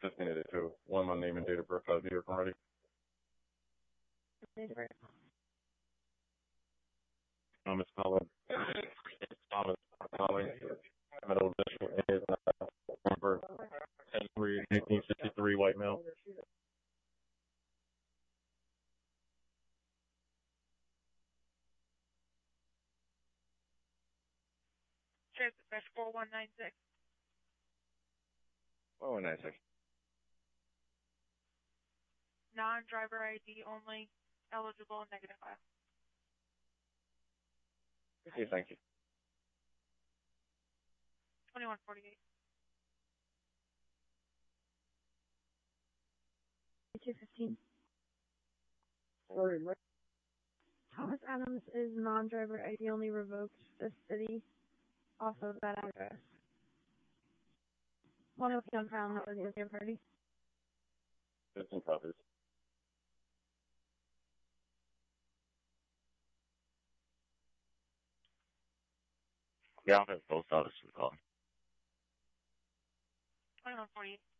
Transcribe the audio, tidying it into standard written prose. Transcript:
Just needed it too. One, my name and date of birth. New York already. Thomas Collins. Thomas Collins. Middle initial is number 1963, white male. Transit 4196. 4196. Non-driver ID only, eligible, negative file. Okay, thank you. 2148. 215. Thomas Adams is non-driver ID only, revoked this city off of that address. One of the found that was the other party. 15 copies. Yeah, I'll have both officers call. 2148.